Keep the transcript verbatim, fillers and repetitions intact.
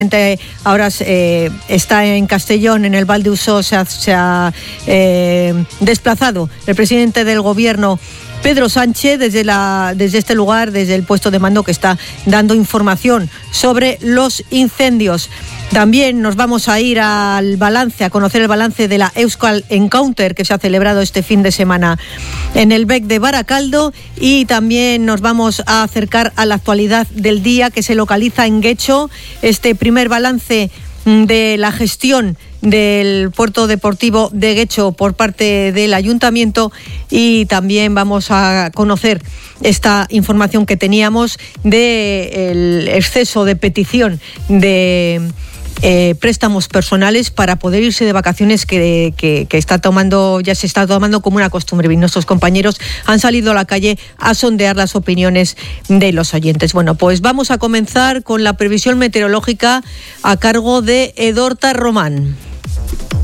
Ahora eh, está en Castellón, en el Val d'Usó, se ha, se ha eh, desplazado el presidente del gobierno, Pedro Sánchez, desde, la, desde este lugar, desde el puesto de mando, que está dando información sobre los incendios. También nos vamos a ir al balance, a conocer el balance de la Euskal Encounter que se ha celebrado este fin de semana en el B E C de Baracaldo, y también nos vamos a acercar a la actualidad del día, que se localiza en Guecho. Este primer balance de la gestión del puerto deportivo de Guecho por parte del ayuntamiento, y también vamos a conocer esta información que teníamos del exceso de petición de Eh, préstamos personales para poder irse de vacaciones que, que, que está tomando, ya se está tomando como una costumbre. Y nuestros compañeros han salido a la calle a sondear las opiniones de los oyentes. Bueno, pues vamos a comenzar con la previsión meteorológica a cargo de Edorta Román.